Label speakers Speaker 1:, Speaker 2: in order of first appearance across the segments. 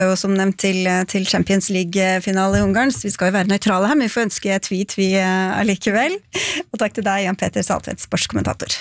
Speaker 1: Og som nevnt til Champions League-finale i Ungarn, så vi skal jo være nøytrale her, men vi får ønske tweet vi allikevel. Og takk til deg, Jan Peter Saltvedt, sportskommentator.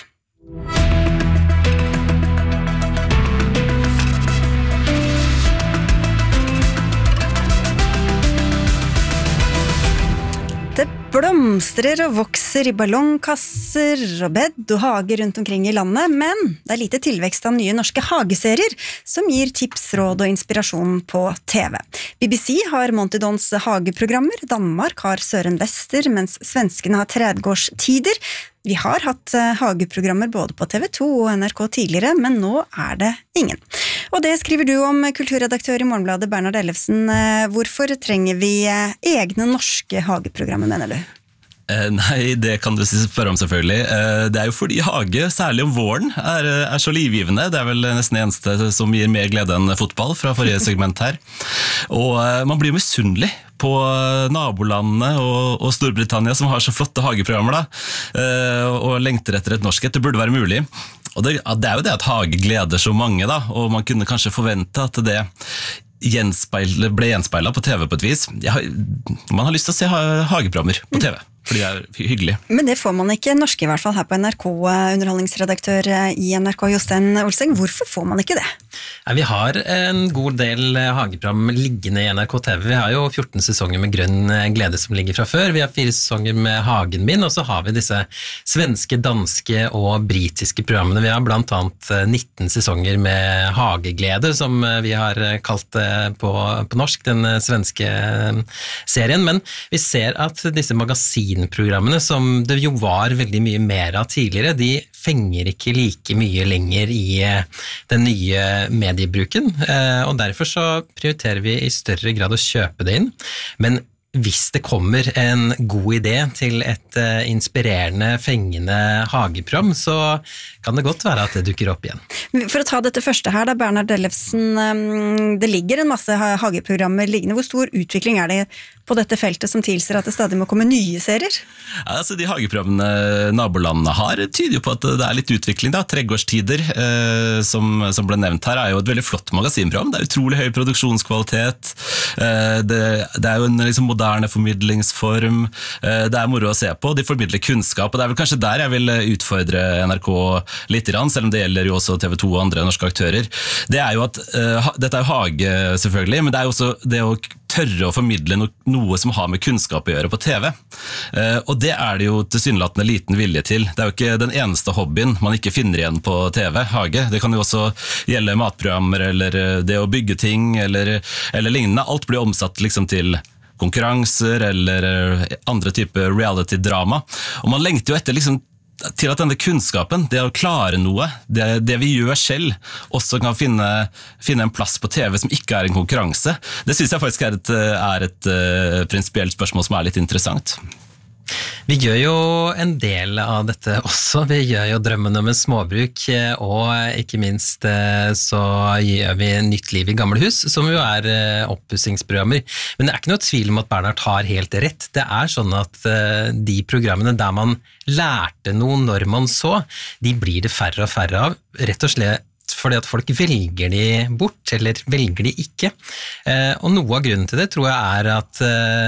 Speaker 1: Det blomstrer og vokser i ballongkasser og bed og hager rundt omkring i landet, men det lite tilvekst av nye norske hageserier som gir tips, råd og inspirasjon på TV. BBC har Monty Dons hageprogrammer, Danmark har Søren Vester, mens svenskene har Trädgårdstider. Vi har hatt hageprogrammer både på TV2 og NRK tidligere, men nå det ingen. Og det skriver du om, kulturredaktør i Morgenbladet, Bernhard Ellefsen. Hvorfor trenger vi egne norske hageprogrammer, mener du?
Speaker 2: Nei, det kan du spørre om selvfølgelig. Det jo fordi hage, særlig om våren, så livgivende. Det vel nesten det eneste som gir mer glede enn fotball fra forrige segment her. Og man blir misunnelig på nabolandene og Storbritannia som har så flotte hageprogrammer da, og lengter etter et norsk. Det burde være mulig. Og det jo det at hage gleder så mange da, og man kunne kanskje forvente at det ble gjenspeilet på TV på et vis. Man har lyst til å se hageprogrammer på TV. For det hyggelig. Men det får man ikke norske i hvert fall her på NRK, underholdningsredaktør i NRK, Jostein Olseng. Hvorfor får man ikke det?
Speaker 3: Vi har en god del hageprogram liggende i NRK TV. Vi har jo 14 sesonger med Grønn glede som ligger fra før. Vi har 4 sesonger med Hagen min, og så har vi disse svenske, danske og britiske programmene. Vi har blant annet 19 sesonger med Hageglede, som vi har kalt det på norsk, den svenske serien. Men vi ser at disse magasinprogrammene, som det jo var veldig mye mer av tidligere, de fenger ikke like mye lenger i den nye mediebruken, og derfor så prioriterer vi i større grad å kjøpe det inn. Men hvis det kommer en god idé til et inspirerende, fengende hageprogram, så kan det godt være at det dukker opp igjen.
Speaker 1: For å ta dette første her da, Bernhard Ellefsen, det ligger en masse hageprogrammer liggende. Hvor stor utvikling det på dette feltet som tilsier at det stadig må komme nye serier? Ja, altså de hageprogrammene nabolandene har tyder jo på at det litt utvikling da. Trädgårdstider, som ble nevnt her, jo et veldig flott magasinprogram. Det utrolig høy produksjonskvalitet. Det jo en liksom moderne formidlingsform. Det moro å se på. De formidler kunnskap, og det vel kanskje der jeg vil utfordre NRK litt, selv om det gjelder jo også TV2 og andre norske aktører. Det jo at, dette jo hage selvfølgelig, men det jo også det å tørre å formidle noe som har med kunnskap å gjøre på TV. Og det det jo tilsynelatende liten vilje til. Det jo ikke den eneste hobbyen man ikke finner igjen på TV, hage. Det kan jo også gjelde matprogrammer, eller det å bygge ting, eller lignende. Alt blir omsatt liksom til konkurranser, eller andre typer reality-drama. Og man lengter jo etter liksom til at denne kunnskapen, det å klare noe, det vi gjør selv, også kan finne en plass på TV som ikke en konkurranse. Det synes jeg faktisk et prinsipielt spørsmål som litt interessant.
Speaker 3: Vi gjør jo en del av dette også. Vi gjør jo Drømmen om en småbruk, og ikke minst så gjør vi Nytt liv i gamle hus, som jo oppussingsprogrammer. Men det ikke noe tvil om at Bernhard har helt rett. Det sånn at de programmene der man lærte noe når man så, de blir det færre og færre av, rett og slett fordi at folk velger de bort, eller velger de ikke. Og noe av grunnen til det tror jeg at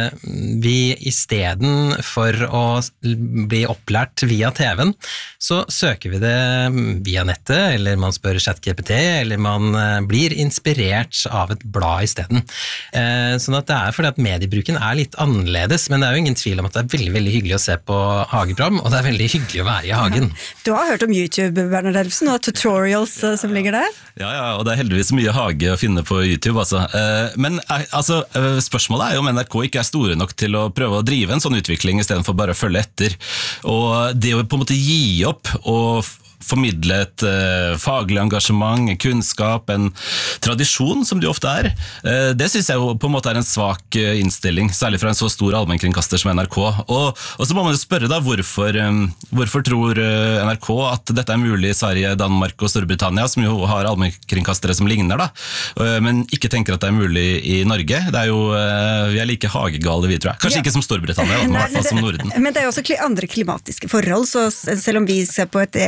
Speaker 3: vi i stedet for å bli opplært via TV-en, så søker vi det via nettet, eller man spør ChatGPT, eller man blir inspirert av et blad i stedet. Sånn at det fordi at mediebruken litt annerledes, men det jo ingen tvil om at det veldig, veldig hyggelig å se på hageprogram, og det veldig hyggelig å være i hagen.
Speaker 1: Du har hørt om YouTube, Bernhard Ellefsen, og tutorials som ligger der?
Speaker 2: Ja, og det heldigvis mye hage å finne på YouTube, altså. Men altså, spørsmålet jo om NRK ikke store nok til å prøve å drive en sånn utvikling i stedet for bare å følge etter. Og det å på en måte gi opp og formidle et faglig engasjement, kunnskap, en tradisjon som det ofte det synes jeg jo på en måte en svak innstilling, særlig fra en så stor allmennkringkaster som NRK. Og så må man jo spørre da, hvorfor tror NRK at dette mulig i Sverige, Danmark og Storbritannia, som jo har allmennkringkastere som ligner da, men ikke tenker at det mulig i Norge. Det jo, vi like hagegale vi, tror jeg. Kanskje ikke som Storbritannia, men i hvert fall som Norden.
Speaker 1: Men det jo også andre klimatiske forhold, så selv om vi ser på et engelsk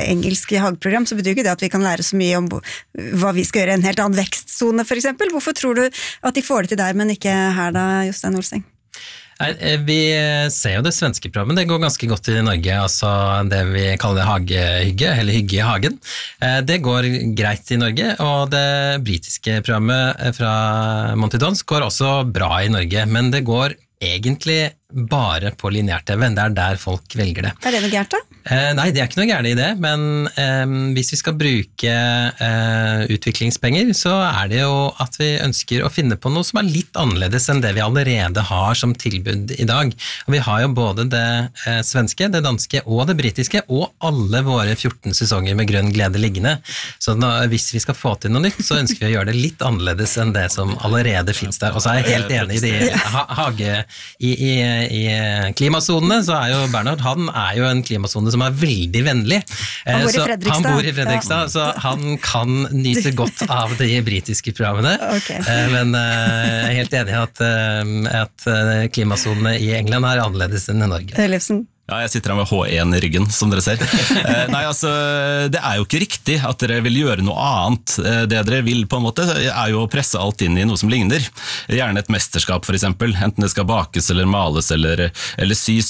Speaker 1: britisk hageprogram, så betyr ikke det at vi kan lære så mye om hva vi skal gjøre i en helt annen vekstzone, for eksempel. Hvorfor tror du at de får det til der, men ikke her da, Jostein Olseng?
Speaker 3: Vi ser jo det svenske programmet, det går ganske godt i Norge, altså det vi kaller hagehygge, eller hygge i hagen. Det går greit i Norge, og det britiske programmet fra Monty Dons går også bra i Norge, men det går egentlig bare på lineær-TV, det der folk velger det.
Speaker 1: Er det noe gærent da?
Speaker 3: Nei, det ikke noe gærent i det, men hvis vi skal bruke utviklingspenger, så det jo at vi ønsker å finne på noe som litt annerledes enn det vi allerede har som tilbud i dag. Og vi har jo både det svenske, det danske og det britiske, og alle våre 14 sesonger med grønn glede liggende. Så hvis vi skal få til noe nytt, så ønsker vi å gjøre det litt annerledes enn det som allerede finnes der. Og så jeg helt enig i det i klimasonene, så jo Bernhard, han jo en klimasone som veldig vennlig.
Speaker 1: Han bor i
Speaker 3: Fredrikstad, så han kan nyte godt av de britiske programmene.
Speaker 1: Okay.
Speaker 3: Men jeg helt enig i at klimasonene i England annerledes enn i Norge.
Speaker 1: Ellefsen?
Speaker 2: Ja, jeg sitter her med H1 i ryggen, som dere ser. Nei, altså, det jo ikke riktig at dere vil gjøre noe annet. Det dere vil på en måte jo å presse alt inn i noe som ligner. Gjerne et mesterskap for eksempel, enten det skal bakes eller males eller sys.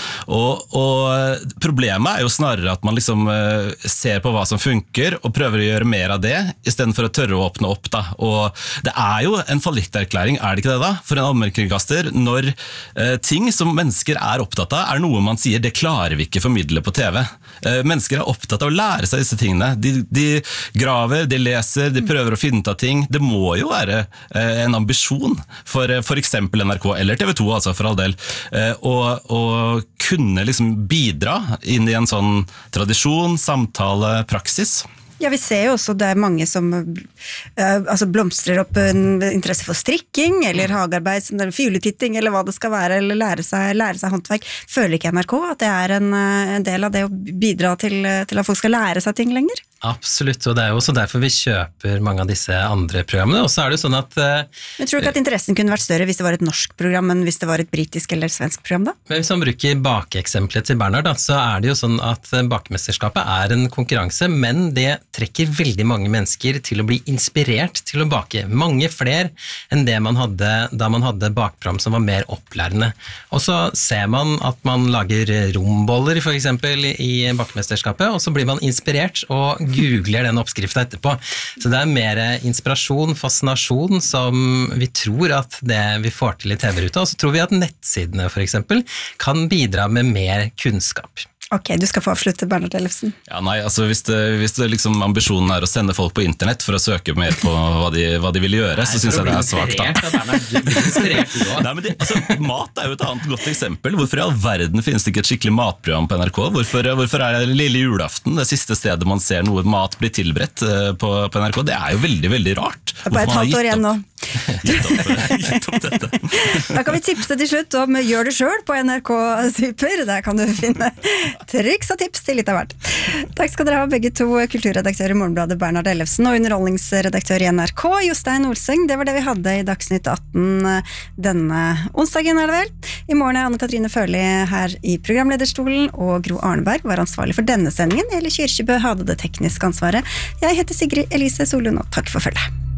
Speaker 2: Og problemet jo snarere at man liksom ser på hva som funker og prøver å gjøre mer av det, i stedet for å tørre å åpne opp da. Og det jo en fallitterklæring, det ikke det da? For en allmennkringkaster, når ting som mennesker opptatt av, noe man sier, det klarer vi ikke formidle på TV. Mennesker opptatt av å lære seg disse tingene. De graver, de leser, de prøver å finne ut av ting. Det må jo være en ambisjon for eksempel NRK, eller TV 2, altså for all del, å kunne liksom bidra inn i en sånn tradisjon, samtale, praksis.
Speaker 1: Ja, vi ser jo også det mange som blomstrer opp en interesse for strikking, eller hagearbeid, som fugletitting, eller hva det skal være, eller lære seg håndverk. Føler ikke NRK at det en del av det å bidra til at folk skal lære seg ting lenger?
Speaker 3: Absolutt, og det jo også derfor vi kjøper mange av disse andre programmene, og så det jo sånn at...
Speaker 1: Men tror du ikke at interessen kunne vært større hvis det var et norsk program, enn hvis det var et britisk eller svensk program da?
Speaker 3: Men hvis man bruker bakeeksempelet til Bernhard, da, så det jo sånn at bakemesterskapet en konkurranse, men det trekker veldig mange mennesker til å bli inspirert til å bake. Mange flere enn det man hadde da man hadde bakprogram som var mer opplærende. Og så ser man at man lager romboller for eksempel i bakemesterskapet, og så blir man inspirert og googler den oppskriften etterpå. Så det mer inspirasjon, fascinasjon som vi tror at det vi får til i TV-ruta, og så tror vi at nettsidene for eksempel kan bidra med mer kunnskap.
Speaker 1: Ok, du skal få avslutte, Bernhard Ellefsen.
Speaker 2: Ja, nei, altså hvis det liksom ambisjonen å sende folk på internett for å søke mer på hva de vil gjøre, så synes jeg det svagt da. Nei, men mat jo et annet godt eksempel. Hvorfor i all verden finnes det ikke et skikkelig matprogram på NRK? Hvorfor det lille julaften, det siste stedet man ser noe mat bli tilberedt på NRK? Det jo veldig, veldig rart.
Speaker 1: Det bare et halvt år igjen nå.
Speaker 2: Gitt opp dette.
Speaker 1: Da kan vi tipse til slutt om Gjør det selv på NRK Super. Der kan du finne triks og tips til litt av hvert. Takk skal dere ha, begge to, kulturredaktør i Morgenbladet Bernhard Ellefsen og underholdningsredaktør i NRK Jostein Olseng. Det var det vi hadde i Dagsnytt 18 denne onsdagen, det vel? I morgen Anne-Katrine Førli her i programlederstolen, og Gro Arneberg var ansvarlig for denne sendingen. Eli Kyrkjebø hadde det tekniske ansvaret. Jeg heter Sigrid Elise Solund, og takk for følget.